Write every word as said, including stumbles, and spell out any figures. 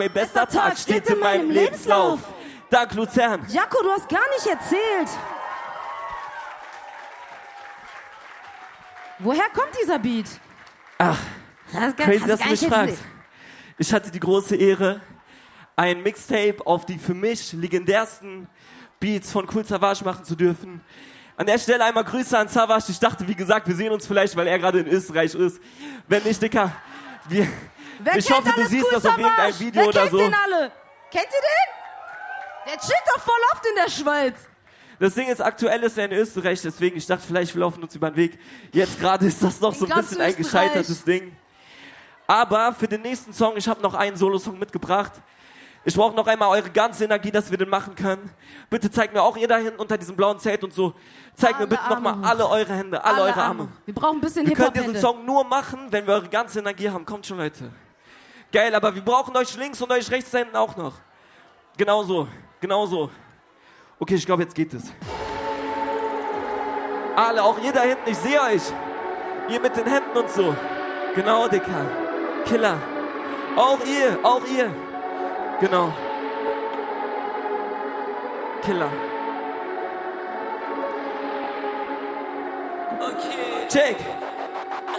Mein bester Tag steht in meinem Lebenslauf. Dank Luzern. Jaco, du hast gar nicht erzählt. Woher kommt dieser Beat? Ach, Das gar, crazy, dass du gar mich nicht fragst. erzählt. Ich hatte die große Ehre, ein Mixtape auf die für mich legendärsten Beats von Kool Savas machen zu dürfen. An der Stelle einmal Grüße an Savas. Ich dachte, wie gesagt, wir sehen uns vielleicht, weil er gerade in Österreich ist. Wenn nicht, Dicker, wir, Wer ich kennt hoffe, du alles siehst Kool das auf Savas? irgendeinem Video Wer oder kennt so. den alle? Kennt ihr den? Der chillt doch voll oft in der Schweiz. Das Ding ist, aktuell ist er in Österreich, deswegen, ich dachte, vielleicht wir laufen uns über den Weg. Jetzt gerade ist das noch In so ein ganz bisschen ein Österreich. gescheitertes Ding. Aber für den nächsten Song, ich habe noch einen Solo-Song mitgebracht. Ich brauche noch einmal eure ganze Energie, dass wir den machen können. Bitte zeigt mir auch ihr da hinten unter diesem blauen Zelt und so. Zeigt mir Alle bitte nochmal Arme. alle eure Hände, alle, eure Arme. Wir brauchen ein bisschen Wir können diesen Hip-Hop-Hände. Song nur machen, wenn wir eure ganze Energie haben. Kommt schon, Leute. Geil, aber wir brauchen euch links und euch rechts da hinten auch noch. Genau so, genau so. Okay, ich glaube, jetzt geht es. Alle, auch ihr da hinten, ich sehe euch. Ihr mit den Händen und so. Genau, Dicker. Killer. Auch ihr, auch ihr. Genau. Killer. Okay. Check.